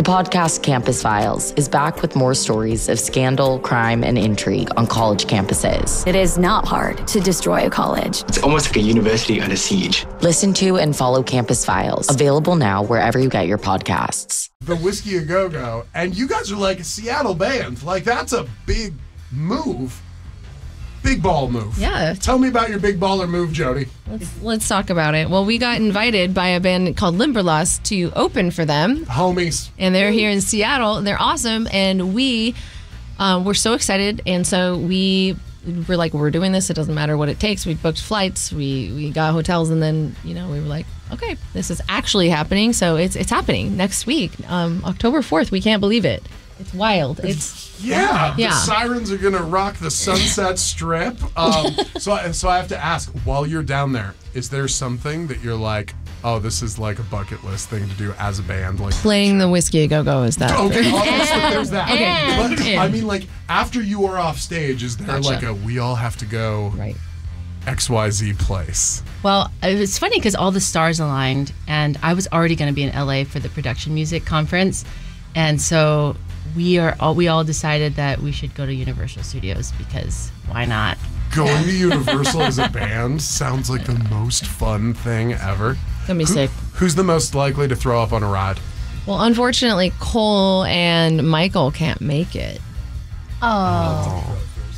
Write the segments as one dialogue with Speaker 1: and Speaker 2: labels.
Speaker 1: The podcast Campus Files is back with more stories of scandal, crime, and intrigue on college campuses.
Speaker 2: It is not hard to destroy a college.
Speaker 3: It's almost like a university under siege.
Speaker 1: Listen to and follow Campus Files, available now wherever you get your podcasts.
Speaker 4: The Whiskey A Go-Go, and you guys are like a Seattle band. Like, that's a big move. Big ball move.
Speaker 5: Yeah.
Speaker 4: Tell me about your big baller move, Jody.
Speaker 5: Let's talk about it. Well, we got invited by a band called Limberlust to open for them.
Speaker 4: Homies.
Speaker 5: And they're here in Seattle. They're awesome. And we were so excited. And so we were like, we're doing this. It doesn't matter what it takes. We booked flights. We got hotels. And then, we were like, okay, this is actually happening. So it's happening next week, October 4th. We can't believe it. It's wild.
Speaker 4: Yeah. The Sirens are going to rock the Sunset Strip. So I have to ask, while you're down there, is there something that you're like, oh, this is like a bucket list thing to do as a band? Like
Speaker 5: playing the Whiskey A Go-Go is that.
Speaker 4: Okay, there's that.
Speaker 5: Okay.
Speaker 4: But, I mean, like, after you are off stage, is there like we all have to go XYZ place?
Speaker 6: Well, it was funny because all the stars aligned, and I was already going to be in LA for the production music conference. And so we all decided that we should go to Universal Studios because why not?
Speaker 4: Going to Universal as a band sounds like the most fun thing ever.
Speaker 5: It's gonna be sick.
Speaker 4: Who's the most likely to throw up on a ride?
Speaker 5: Well, unfortunately, Cole and Michael can't make it.
Speaker 6: Oh.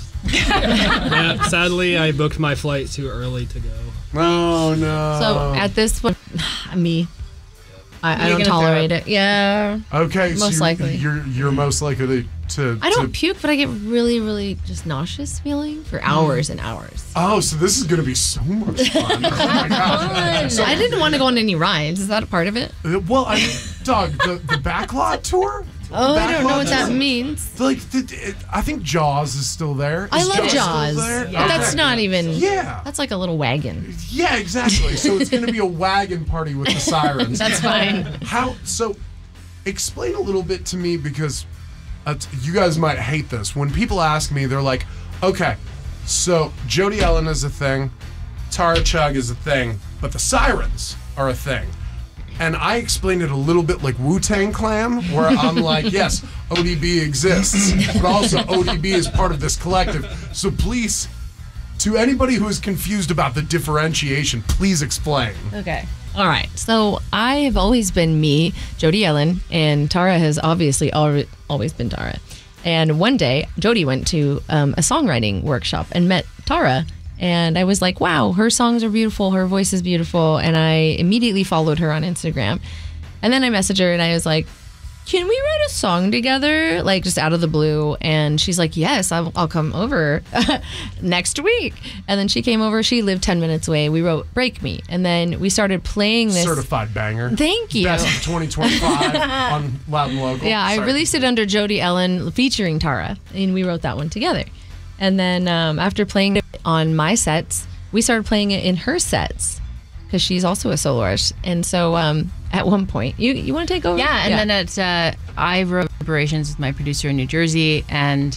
Speaker 7: Yeah, sadly, I booked my flight too early to go.
Speaker 4: Oh, no.
Speaker 5: So at this point, me. I don't tolerate it. Yeah.
Speaker 4: Okay,
Speaker 5: most likely.
Speaker 4: You're most likely to.
Speaker 5: I don't puke, but I get really, really just nauseous feeling for hours and hours.
Speaker 4: Oh, so this is going to be so much fun. Oh my gosh.
Speaker 5: I didn't want to go on any rides. Is that a part of it?
Speaker 4: Well, I mean, Doug, the Backlot tour?
Speaker 5: Oh, I don't know what that means.
Speaker 4: Like, I think Jaws is still there.
Speaker 5: I love Jaws.
Speaker 4: Yeah.
Speaker 5: That's not even.
Speaker 4: Yeah.
Speaker 5: That's like a little wagon.
Speaker 4: Yeah, exactly. So it's going to be a wagon party with the Sirens.
Speaker 5: That's fine.
Speaker 4: So explain a little bit to me, because you guys might hate this. When people ask me, they're like, okay, so Jody Ellen is a thing, Tara Chug is a thing, but the Sirens are a thing. And I explained it a little bit like Wu-Tang Clan, where I'm like, yes, ODB exists, but also ODB is part of this collective. So please, to anybody who is confused about the differentiation, please explain.
Speaker 5: Okay. All right. So I have always been me, Jody Ellen, and Tara has obviously always been Tara. And one day, Jody went to a songwriting workshop and met Tara. And I was like, wow, her songs are beautiful. Her voice is beautiful. And I immediately followed her on Instagram. And then I messaged her and I was like, can we write a song together? Like, just out of the blue. And she's like, yes, I'll come over next week. And then she came over. She lived 10 minutes away. We wrote Break Me. And then we started playing this.
Speaker 4: Certified banger.
Speaker 5: Thank you.
Speaker 4: Best of 2025 on Loud and Local.
Speaker 5: Yeah, I released it under Jody Ellen featuring Tara. And we wrote that one together. And then after playing it on my sets, we started playing it in her sets because she's also a soloist. And so at one point, you want to take over?
Speaker 6: Yeah, and then I wrote Operations with my producer in New Jersey, and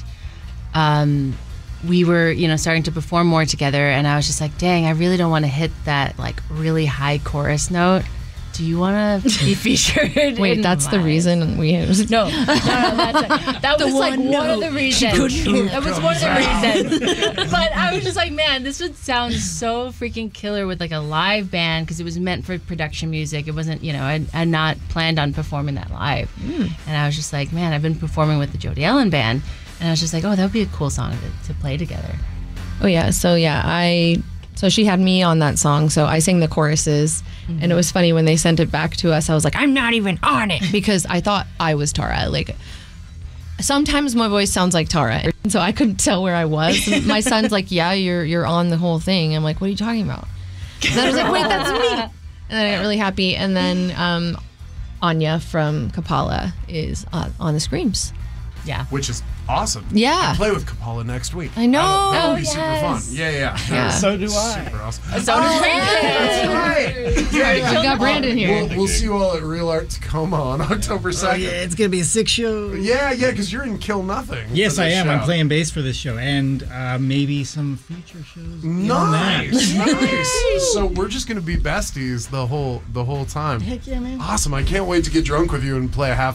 Speaker 6: we were, starting to perform more together. And I was just like, dang, I really don't want to hit that like really high chorus note. Do you want to be featured?
Speaker 5: Wait, that's the reason we used.
Speaker 6: No, that was like one of the reasons. That was one of the reasons. But I was just like, man, this would sound so freaking killer with like a live band, because it was meant for production music. It wasn't, I had not planned on performing that live. And I was just like, man, I've been performing with the Jody Ellen band, and I was just like, oh, that would be a cool song to play together.
Speaker 5: Oh yeah, so she had me on that song, so I sang the choruses, and it was funny when they sent it back to us. I was like, I'm not even on it, because I thought I was Tara. Like, sometimes my voice sounds like Tara, and so I couldn't tell where I was. And my son's like, yeah, you're on the whole thing. I'm like, what are you talking about? And then I was like, wait, that's me. And then I got really happy, and then Anya from Kapala is on the Screams. Yeah.
Speaker 4: Which is awesome.
Speaker 5: Yeah.
Speaker 4: I play with Kapala next week.
Speaker 5: I know.
Speaker 4: That would be super fun. Yeah.
Speaker 7: So do I.
Speaker 4: Super awesome.
Speaker 6: So does Brandon.
Speaker 4: That's right.
Speaker 5: I got Brandon here.
Speaker 4: We'll see you all at Real Art Tacoma on October 2nd.
Speaker 8: Yeah, it's going to be a sick show.
Speaker 4: Yeah, because you're in Kill Nothing.
Speaker 8: Yes, I am.
Speaker 4: Show.
Speaker 8: I'm playing bass for this show, and maybe some feature shows.
Speaker 4: Nice. So we're just going to be besties the whole time.
Speaker 8: Heck yeah, man.
Speaker 4: Awesome. I can't wait to get drunk with you and play a half